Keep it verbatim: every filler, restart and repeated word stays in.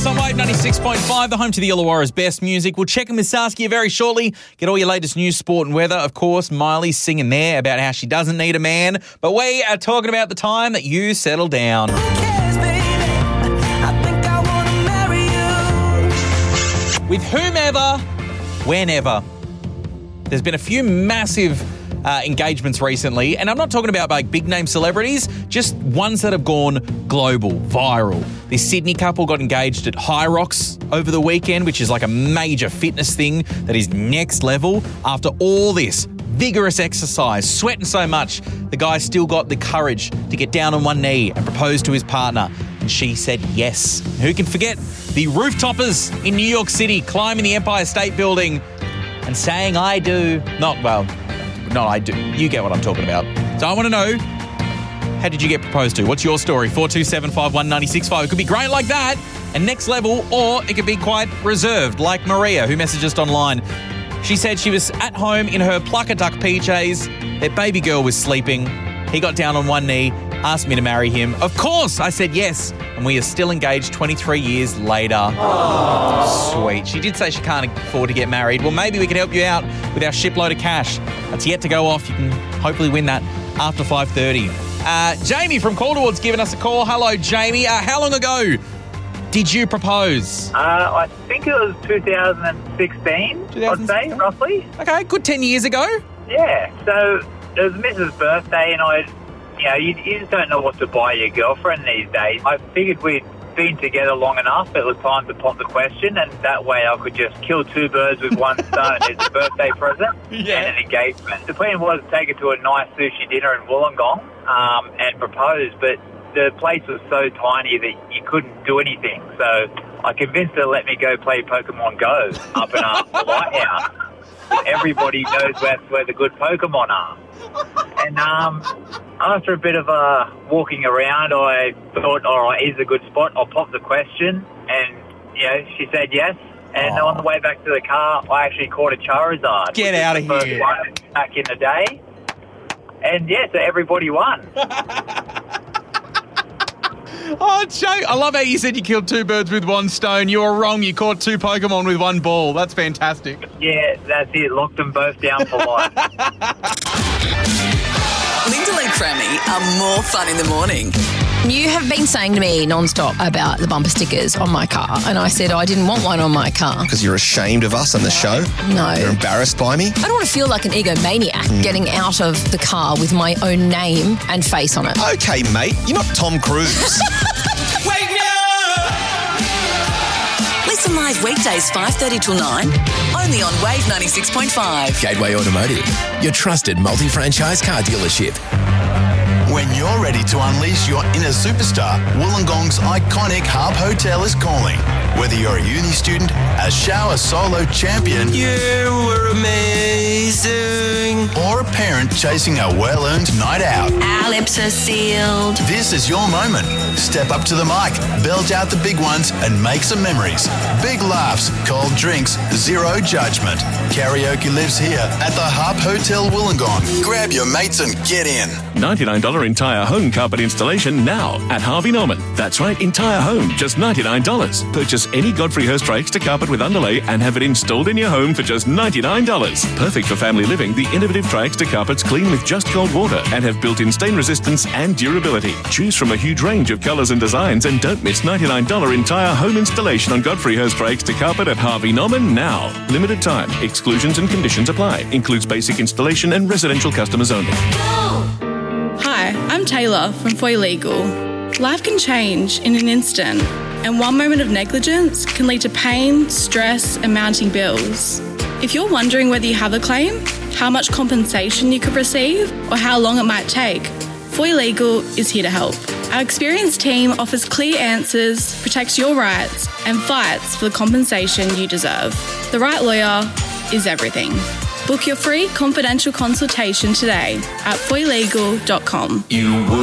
Yes, on Wave ninety-six point five, the home to the Illawarra's best music. We'll check in with Saskia very shortly. Get all your latest news, sport and weather. Of course, Miley's singing there about how she doesn't need a man. But we are talking about the time that you settle down. Who cares, baby? I think I wanna marry you. With whomever, whenever. There's been a few massive uh, engagements recently, and I'm not talking about like big name celebrities, just ones that have gone global, viral. This Sydney couple got engaged at High Rocks over the weekend, which is like a major fitness thing that is next level. After all this vigorous exercise, sweating so much, the guy still got the courage to get down on one knee and propose to his partner. And she said yes. Who can forget the rooftoppers in New York City climbing the Empire State Building and saying, I do. Not, well, not I do. You get what I'm talking about. So I want to know, how did you get proposed to? What's your story? four two seven five one nine six five. It could be great like that and next level, or it could be quite reserved, like Maria, who messaged us online. She said she was at home in her Plucker Duck P Js. Their baby girl was sleeping. He got down on one knee, asked me to marry him. Of course, I said yes. And we are still engaged twenty-three years later. Aww. Sweet. She did say she can't afford to get married. Well, maybe we can help you out with our shipload of cash. That's yet to go off. You can hopefully win that after five thirty. Uh, Jamie from Calderwood's given us a call. Hello, Jamie. Uh, how long ago did you propose? Uh, I think it was two thousand sixteen, I'd say, roughly. Okay, good ten years ago. Yeah, so it was Missus Birthday, and I, you know, you, you just don't know what to buy your girlfriend these days. I figured we'd been together long enough, it was time to pop the question, and that way I could just kill two birds with one stone. It's a birthday present Yeah. and an engagement. The plan was to take her to a nice sushi dinner in Wollongong um, and propose, but the place was so tiny that you couldn't do anything. So I convinced her to let me go play Pokemon Go up in our lighthouse. Everybody knows that's where the good Pokemon are. And um, after a bit of uh, walking around, I thought, all right, here's a good spot. I'll pop the question. And, you know, she said yes. And Aww. On the way back to the car, I actually caught a Charizard. Get which out was of the first here. one back in the day. And, yeah, so everybody won. Oh, Jay, I love how you said you killed two birds with one stone. You were wrong. You caught two Pokemon with one ball. That's fantastic. Yeah, that's it. Locked them both down for life. Linda and Crammy are more fun in the morning. You have been saying to me non-stop about the bumper stickers on my car, and I said I didn't want one on my car. Because you're ashamed of us on the show? No. You're embarrassed by me? I don't want to feel like an egomaniac mm. getting out of the car with my own name and face on it. Okay, mate. You're not Tom Cruise. Wake me up! Listen live weekdays five thirty till nine, only on Wave ninety-six point five. Gateway Automotive, your trusted multi-franchise car dealership. When you're ready to unleash your inner superstar, Wollongong's iconic Harp Hotel is calling. Whether you're a uni student, a shower solo champion, You were amazing. or a parent chasing a well-earned night out, Our lips are sealed. this is your moment. Step up to the mic, belt out the big ones, and make some memories. Big laughs, cold drinks, zero judgment. Karaoke lives here at the Harp Hotel Wollongong. Grab your mates and get in. ninety-nine dollars entire home carpet installation now at Harvey Norman. That's right, entire home, just ninety-nine dollars. Purchase any Godfrey Hirst Rakes to carpet with underlay and have it installed in your home for just ninety-nine dollars. Perfect for family living, the innovative Rakes to carpets clean with just cold water and have built-in stain resistance and durability. Choose from a huge range of colours and designs and don't miss ninety-nine dollars entire home installation on Godfrey Hirst Rakes to carpet at Harvey Norman now. Limited time. Exclusions and conditions apply. Includes basic installation and residential customers only. Hi, I'm Taylor from Foy Legal. Life can change in an instant, and one moment of negligence can lead to pain, stress, and mounting bills. If you're wondering whether you have a claim, how much compensation you could receive, or how long it might take, Foy Legal is here to help. Our experienced team offers clear answers, protects your rights, and fights for the compensation you deserve. The right lawyer is everything. Book your free confidential consultation today at foy legal dot com. You